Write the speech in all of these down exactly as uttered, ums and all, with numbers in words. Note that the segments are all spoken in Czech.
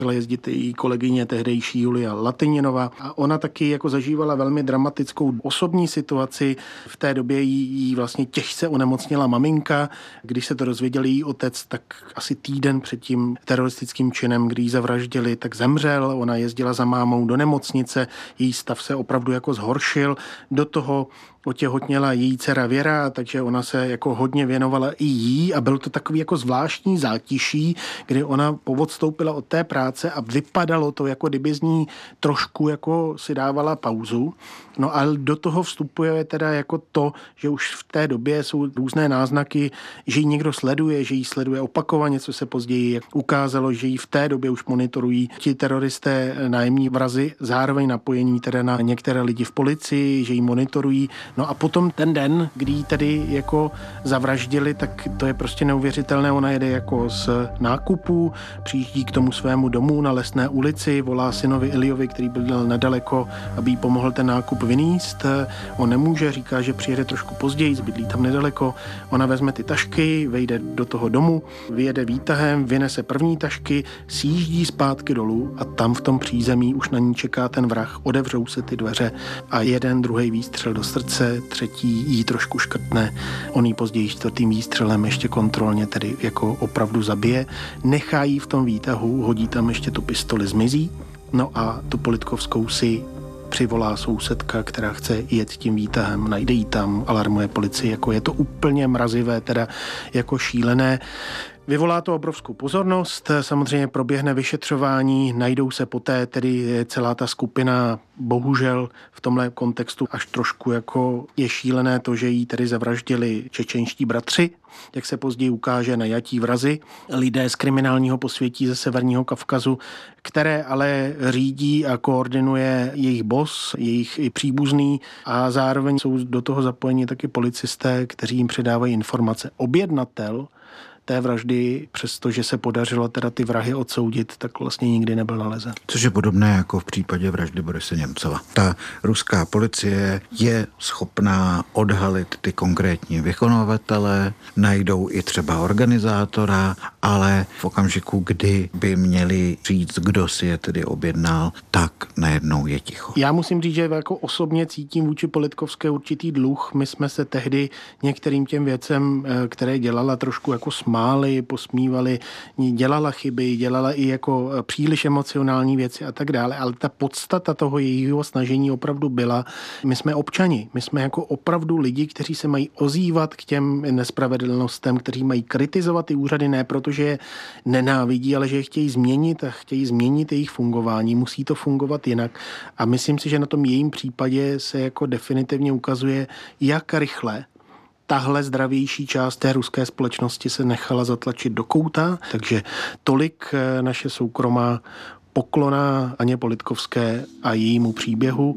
Byla jezdit její kolegyně tehdejší Julia Latininová a ona taky jako zažívala velmi dramatickou osobní situaci. V té době jí, jí vlastně těžce onemocněla maminka. Když se to dozvěděl její otec, tak asi týden před tím teroristickým činem, kdy ji zavraždili, tak zemřel. Ona jezdila za mámou do nemocnice, její stav se opravdu jako zhoršil. Do toho otěhotněla její dcera Věra, takže ona se jako hodně věnovala i jí a byl to takový jako zvláštní zátiší, kdy ona poodstoupila od té práce a vypadalo to, jako kdyby z ní trošku jako si dávala pauzu. No ale do toho vstupuje teda jako to, že už v té době jsou různé náznaky, že ji někdo sleduje, že ji sleduje opakovaně, co se později ukázalo, že ji v té době už monitorují ti teroristé, nájemní vrazi, zároveň napojení teda na některé lidi v policii, že ji monitorují. No a potom ten den, kdy ji tedy jako zavraždili, tak to je prostě neuvěřitelné. Ona jede jako z nákupu, přijíždí k tomu svému domu na Lesné ulici, volá synovi Iliovi, který byl nedaleko, aby jí pomohl ten nákup vynést. On nemůže, říká, že přijede trošku později, bydlí tam nedaleko. Ona vezme ty tašky, vejde do toho domu, vyjede výtahem, vynese první tašky, sjíždí zpátky dolů a tam v tom přízemí už na ní čeká ten vrah. Odevřou se ty dveře a jeden, druhý výstřel do srdce, třetí jí trošku škrtne. On jí později čtvrtým výstřelem ještě kontrolně tedy jako opravdu zabije. Nechá jí v tom výtahu, hodí tam ještě tu pistoli, zmizí. No a tu Politkovskou si přivolá sousedka, která chce jet tím výtahem, najde jí tam, alarmuje policii, jako je to úplně mrazivé, teda jako šílené. Vyvolá to obrovskou pozornost, samozřejmě proběhne vyšetřování, najdou se poté tedy celá ta skupina, bohužel v tomhle kontextu až trošku jako je šílené to, že jí tedy zavraždili čečenští bratři, jak se později ukáže, najatí vrazi, lidé z kriminálního posvětí ze Severního Kavkazu, které ale řídí a koordinuje jejich boss, jejich i příbuzný a zároveň jsou do toho zapojeni taky policisté, kteří jim předávají informace. Objednatel té vraždy, přestože se podařilo teda ty vrahy odsoudit, tak vlastně nikdy nebyl nalezen. Což je podobné jako v případě vraždy Borise Němcova. Ta ruská policie je schopná odhalit ty konkrétní vykonavatele, najdou i třeba organizátora, ale v okamžiku, kdy by měli říct, kdo si je tedy objednal, tak najednou je ticho. Já musím říct, že jako osobně cítím vůči Politkovské určitý dluh. My jsme se tehdy některým těm věcem, které dělala, trošku jako smáli, posmívali, dělala chyby, dělala i jako příliš emocionální věci a tak dále, ale ta podstata toho jejího snažení opravdu byla, my jsme občani, my jsme jako opravdu lidi, kteří se mají ozývat k těm nespravedlnostem, kteří mají kritizovat ty úřady, ne protože je nenávidí, ale že je chtějí změnit a chtějí změnit jejich fungování, musí to fungovat jinak. A myslím si, že na tom jejím případě se jako definitivně ukazuje, jak rychle tahle zdravější část té ruské společnosti se nechala zatlačit do kouta, takže tolik naše soukromá poklona Aně Politkovské a jejímu příběhu.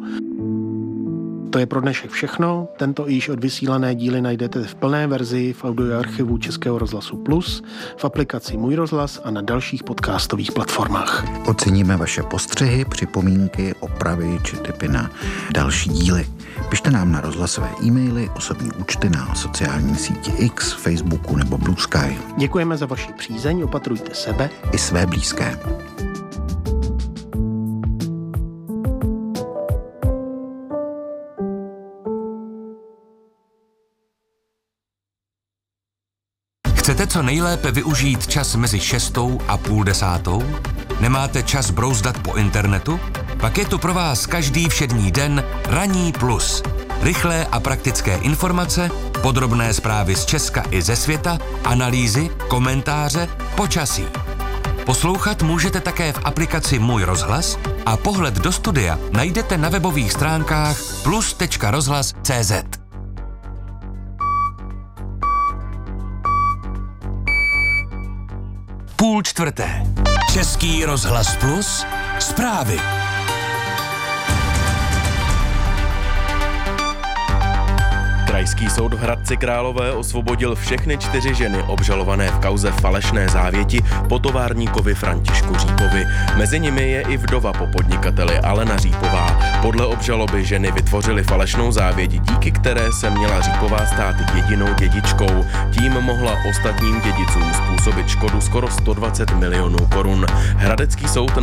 To je pro dnešek všechno. Tento již odvysílané díly najdete v plné verzi v audioarchivu Českého rozhlasu Plus, v aplikaci Můj rozhlas a na dalších podcastových platformách. Oceníme vaše postřehy, připomínky, opravy či tipy na další díly. Pište nám na rozhlasové e-maily, osobní účty na sociální síti X, Facebooku nebo Blue Sky. Děkujeme za vaši přízeň, opatrujte sebe i své blízké. Chcete co nejlépe využít čas mezi šestou a půl desátou? Nemáte čas brouzdat po internetu? Pak je tu pro vás každý všední den Ranní plus. Rychlé a praktické informace, podrobné zprávy z Česka i ze světa, analýzy, komentáře, počasí. Poslouchat můžete také v aplikaci Můj rozhlas a pohled do studia najdete na webových stránkách plus tečka rozhlas tečka cé zet. Půl čtvrté. Český rozhlas Plus. Zprávy. Krajský soud v Hradci Králové osvobodil všechny čtyři ženy obžalované v kauze falešné závěti po továrníkovi Františku Řípovi. Mezi nimi je i vdova po podnikateli Alena Řípová. Podle obžaloby ženy vytvořily falešnou závěť, díky které se měla Řípová stát jedinou dědičkou. Tím mohla ostatním dědicům způsobit škodu skoro sto dvacet milionů korun. Hradecký soud